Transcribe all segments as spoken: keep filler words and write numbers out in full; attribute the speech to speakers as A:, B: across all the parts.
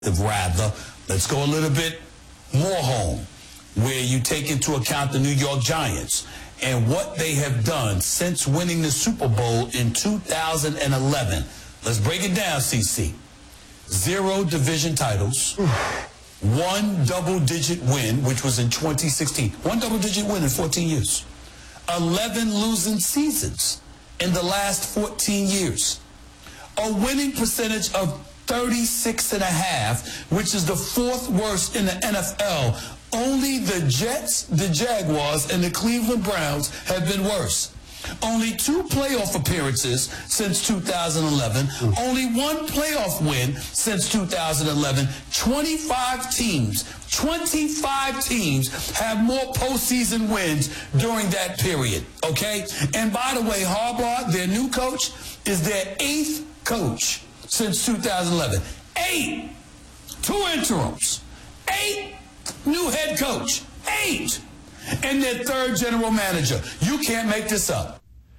A: rather, let's go a little bit more home, where you take into account the New York Giants and what they have done since winning the Super Bowl in two thousand eleven. Let's break it down, C C. Zero division titles, one double-digit win, which was in twenty sixteen. One double-digit win in fourteen years. eleven losing seasons in the last fourteen years. A winning percentage of thirty-six and a half, which is the fourth worst in the N F L. Only the Jets, the Jaguars, and the Cleveland Browns have been worse. Only two playoff appearances since two thousand eleven. Mm. Only one playoff win since two thousand eleven. twenty-five teams, twenty-five teams have more postseason wins during that period, okay? And by the way, Harbaugh, their new coach, is their eighth coach since two thousand eleven. Eight. Two interims. Eight. New head coach. Eight. And their third general manager. You can't make this up.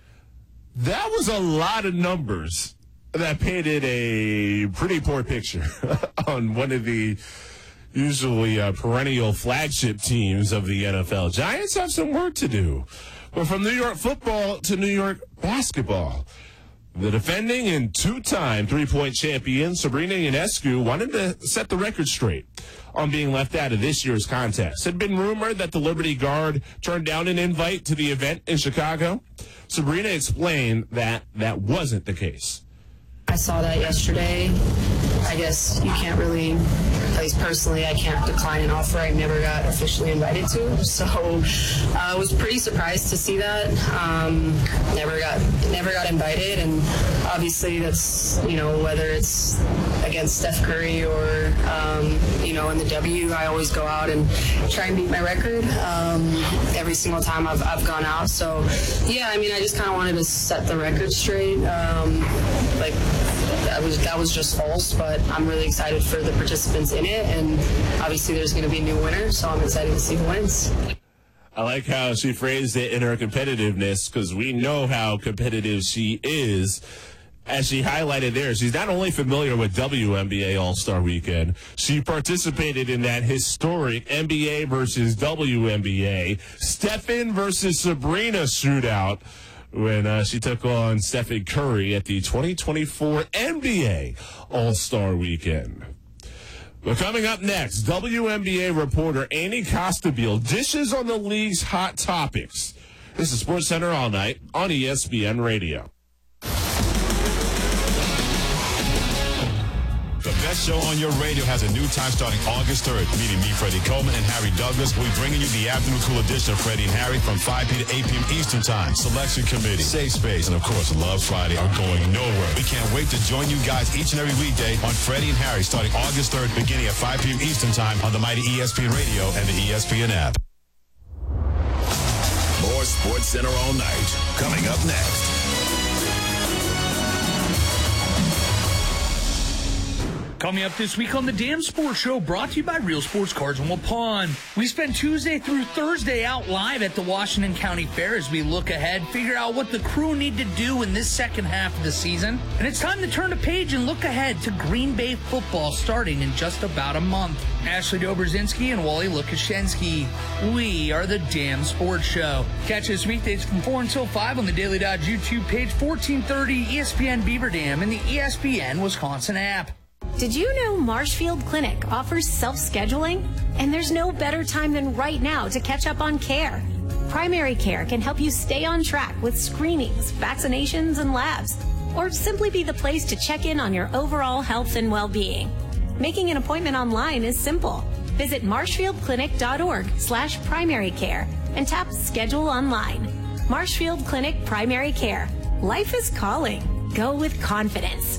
B: That was a lot of numbers that painted a pretty poor picture on one of the usually uh, perennial flagship teams of the N F L. Giants have some work to do. But from New York football to New York basketball, the defending and two-time three-point champion Sabrina Ionescu wanted to set the record straight on being left out of this year's contest. It had been rumored that the Liberty Guard turned down an invite to the event in Chicago. Sabrina explained that that wasn't the case.
C: I saw that yesterday. I guess you can't really, at least personally, I can't decline an offer I never got officially invited to. So uh, I was pretty surprised to see that. Um, never got never got invited, and obviously that's, you know, whether it's against Steph Curry or, um, you know, in the W, I always go out and try and beat my record um, every single time I've, I've gone out. So, yeah, I mean, I just kind of wanted to set the record straight. Um, like, that was, that was just false, but I'm really excited for the participants in it, and obviously there's going to be a new winner, so I'm excited to see who wins.
B: I like how she phrased it in her competitiveness, because we know how competitive she is. As she highlighted there, she's not only familiar with W N B A All-Star Weekend, she participated in that historic N B A versus W N B A, Stephen versus Sabrina shootout, when uh, she took on Stephen Curry at the twenty twenty-four N B A All-Star Weekend. But coming up next, W N B A reporter Annie Costabile dishes on the league's hot topics. This is SportsCenter All Night on E S P N Radio.
D: The best show on your radio has a new time starting August third. Meeting me, Freddie Coleman, and Harry Douglas. We'll be bringing you the afternoon cool edition of Freddie and Harry from five p.m. to eight p.m. Eastern Time. Selection Committee, Safe Space, and of course, Love Friday are going nowhere. We can't wait to join you guys each and every weekday on Freddie and Harry starting August third, beginning at five p.m. Eastern Time on the mighty E S P N Radio and the E S P N app.
E: More SportsCenter All Night coming up next.
F: Coming up this week on the Damn Sports Show, brought to you by Real Sports Cards in Waupun. We spend Tuesday through Thursday out live at the Washington County Fair as we look ahead, figure out what the crew need to do in this second half of the season. And it's time to turn the page and look ahead to Green Bay football starting in just about a month. Ashley Dobrzinski and Wally Lukashensky. We are the Damn Sports Show. Catch us weekdays from four until five on the Daily Dodge YouTube page, fourteen thirty E S P N Beaver Dam, and the E S P N Wisconsin app.
G: Did you know Marshfield Clinic offers self-scheduling? And there's no better time than right now to catch up on care. Primary care can help you stay on track with screenings, vaccinations, and labs, or simply be the place to check in on your overall health and well-being. Making an appointment online is simple. Visit marshfieldclinic.org slash primary care and tap Schedule Online. Marshfield Clinic Primary Care. Life is calling. Go with confidence.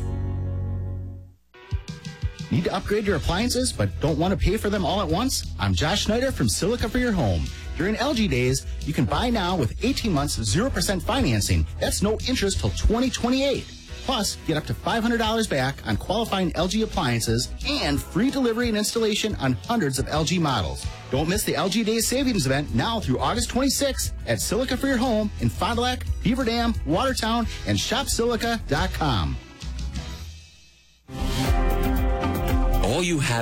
H: Need to upgrade your appliances but don't want to pay for them all at once? I'm Josh Schneider from Silica for Your Home. During L G Days, you can buy now with eighteen months zero percent financing. That's no interest till twenty twenty-eight. Plus, get up to five hundred dollars back on qualifying L G appliances and free delivery and installation on hundreds of L G models. Don't miss the L G Days savings event now through August twenty-sixth at Silica for Your Home in Fond du Lac, Beaver Dam, Watertown, and shop silica dot com.
E: All
I: you have